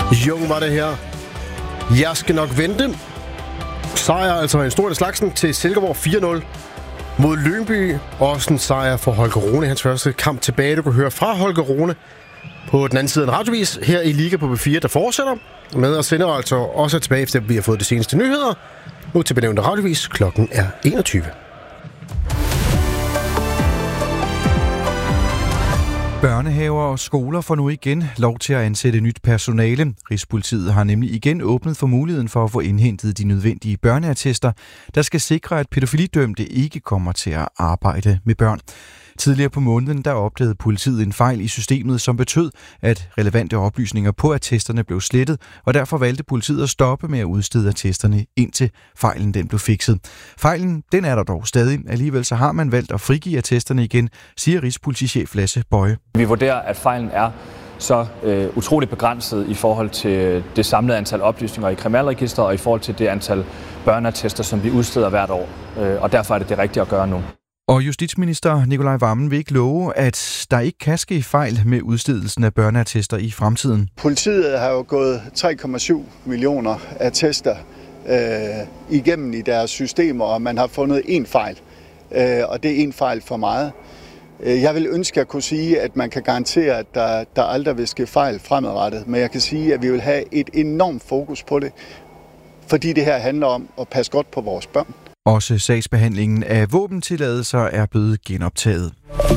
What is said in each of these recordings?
Jung var det her. Jeg skal nok vente. Sejr altså en stor slagsen til Silkeborg 4-0 mod Lyngby. Også en sejr for Holger Rune, hans første kamp tilbage. Du kan høre fra Holger Rune på den anden side af en radiovis her i Liga på B4, der fortsætter med at sende altså også tilbage, efter vi har fået de seneste nyheder. Nu til benævnte radiovis. Klokken er 21. Børnehaver og skoler får nu igen lov til at ansætte nyt personale. Rigspolitiet har nemlig igen åbnet for muligheden for at få indhentet de nødvendige børneattester, der skal sikre, at pædofilidømte ikke kommer til at arbejde med børn. Tidligere på måneden der opdagede politiet en fejl i systemet, som betød, at relevante oplysninger på attesterne blev slettet, og derfor valgte politiet at stoppe med at udstede attesterne, indtil fejlen den blev fikset. Fejlen den er der dog stadig. Alligevel så har man valgt at frigive attesterne igen, siger Rigspolitichef Lasse Bøje. Vi vurderer, at fejlen er så utroligt begrænset i forhold til det samlede antal oplysninger i kriminalregisteret og i forhold til det antal børneattester, som vi udsteder hvert år. Og derfor er det rigtige at gøre nu. Og justitsminister Nicolai Wammen vil ikke love, at der ikke kan ske fejl med udstedelsen af børneattester i fremtiden. Politiet har jo gået 3,7 millioner attester igennem i deres systemer, og man har fundet én fejl. Og det er én fejl for meget. Jeg vil ønske at kunne sige, at man kan garantere, at der aldrig vil ske fejl fremadrettet. Men jeg kan sige, at vi vil have et enormt fokus på det, fordi det her handler om at passe godt på vores børn. Også sagsbehandlingen af våbentilladelser er blevet genoptaget.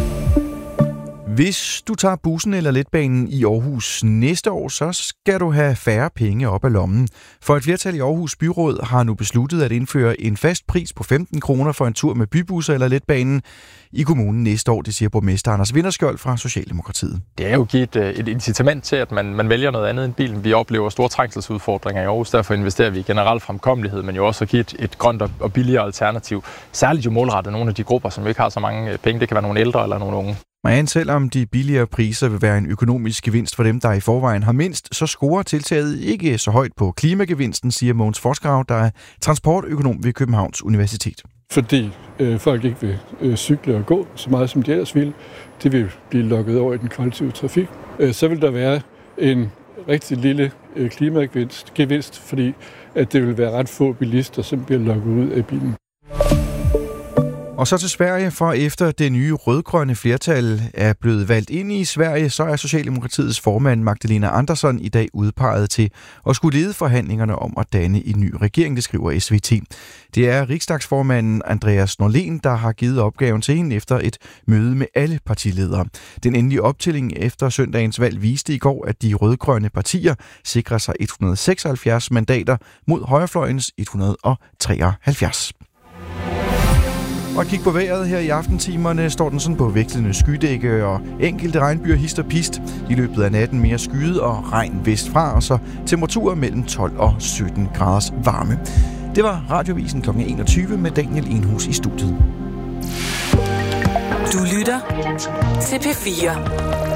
Hvis du tager bussen eller letbanen i Aarhus næste år, så skal du have færre penge op af lommen. For et flertal i Aarhus Byråd har nu besluttet at indføre en fast pris på 15 kroner for en tur med bybusser eller letbanen i kommunen næste år, det siger borgmester Anders Vinterskjold fra Socialdemokratiet. Det er jo givet et incitament til, at man vælger noget andet end bilen. Vi oplever store trængselsudfordringer i Aarhus, derfor investerer vi i generel fremkommelighed, men jo også at give et grønt og billigere alternativ. Særligt jo målrettet nogle af de grupper, som ikke har så mange penge. Det kan være nogle ældre eller nogle unge. Men selvom de billigere priser vil være en økonomisk gevinst for dem, der i forvejen har mindst, så scorer tiltaget ikke så højt på klimagevinsten, siger Mogens Forsgrav, der er transportøkonom ved Københavns Universitet. Fordi folk ikke vil cykle og gå så meget, som de ellers vil. Det vil blive lukket over i den kollektive trafik. Så vil der være en rigtig lille klimagevinst, fordi at det vil være ret få bilister, som bliver lukket ud af bilen. Og så til Sverige, for efter det nye rødgrønne flertal er blevet valgt ind i Sverige, så er Socialdemokratiets formand Magdalena Andersson i dag udpeget til at skulle lede forhandlingerne om at danne en ny regering, det skriver SVT. Det er riksdagsformanden Andreas Norlén, der har givet opgaven til hende efter et møde med alle partiledere. Den endelige optælling efter søndagens valg viste i går, at de rødgrønne partier sikrer sig 176 mandater mod højrefløjens 173. Og kig på vejret her i aftentimerne, står den sådan på vekslende skydække og enkelte regnbyer hist og pist. I løbet af natten mere skyet og regn vestfra, og så temperaturer mellem 12 og 17 graders varme. Det var Radiovisen kl. 21 med Daniel Enhus i studiet. Du lytter til P4.